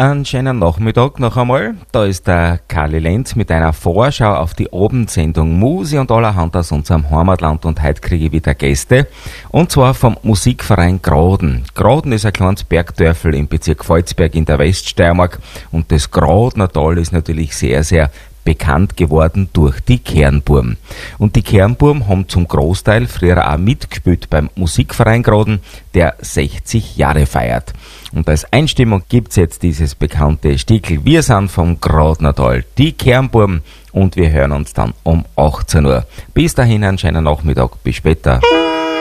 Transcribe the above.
Einen schönen Nachmittag noch einmal. Da ist der Karli Lenz mit einer Vorschau auf die Abendsendung Musi und allerhand aus unserem Heimatland, und heute kriege ich wieder Gäste. Und zwar vom Musikverein Graden. Graden ist ein kleines Bergdörfel im Bezirk Volzberg in der Weststeiermark, und das Gradner Tal ist natürlich sehr, sehr bekannt geworden durch die Kernburm. Und die Kernburm haben zum Großteil früher auch mitgespielt beim Musikverein Graden, der 60 Jahre feiert. Und als Einstimmung gibt's jetzt dieses bekannte Stickel. Wir sind vom Gradner Tal, die Kernburm, und wir hören uns dann um 18 Uhr. Bis dahin einen schönen Nachmittag. Bis später.